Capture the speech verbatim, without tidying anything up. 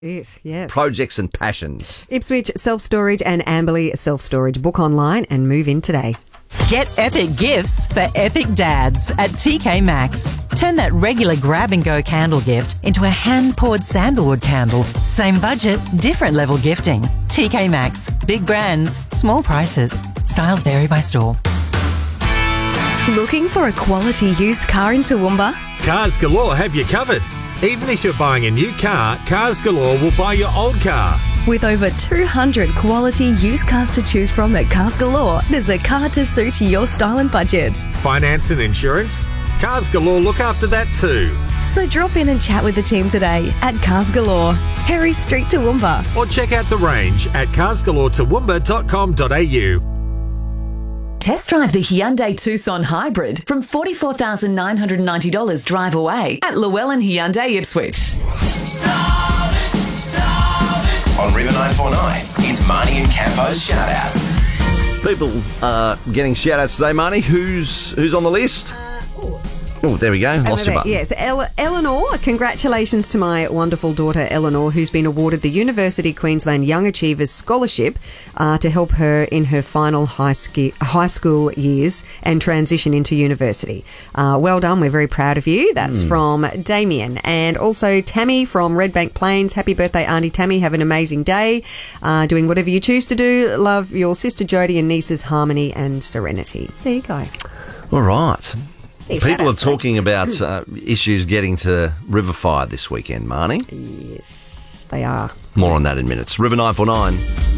It, yes. Projects and passions. Ipswich Self-Storage and Amberley Self-Storage. Book online and move in today. Get epic gifts for epic dads at T K Maxx. Turn that regular grab-and-go candle gift into a hand-poured sandalwood candle. Same budget, different level gifting. T K Maxx. Big brands, small prices. Styles vary by store. Looking for a quality used car in Toowoomba? Cars Galore have you covered. Even if you're buying a new car, Cars Galore will buy your old car. With over two hundred quality used cars to choose from at Cars Galore, there's a car to suit your style and budget. Finance and insurance? Cars Galore look after that too. So drop in and chat with the team today at Cars Galore, Harry Street, Toowoomba. Or check out the range at cars galore toowoomba dot com dot a u. Test drive the Hyundai Tucson Hybrid from forty-four thousand nine hundred ninety dollars drive away at Llewellyn Hyundai Ipswich. On River nine four nine, it's Marnie and Campo's shout-outs. People are getting shout-outs today, Marnie. Who's who's on the list? Oh, there we go. Lost your button. Yes, El- Eleanor, congratulations to my wonderful daughter Eleanor, who's been awarded the University Queensland Young Achievers Scholarship uh, to help her in her final high, ski- high school years and transition into university. Uh, well done. We're very proud of you. That's mm. from Damien. And also Tammy from Redbank Plains. Happy birthday, Auntie Tammy. Have an amazing day. Uh, doing whatever you choose to do. Love your sister Jodie and nieces Harmony and Serenity. There you go. All right. People are shout-outs, talking about uh, issues getting to Riverfire this weekend, Marnie. Yes, they are. More on that in minutes. River nine four nine.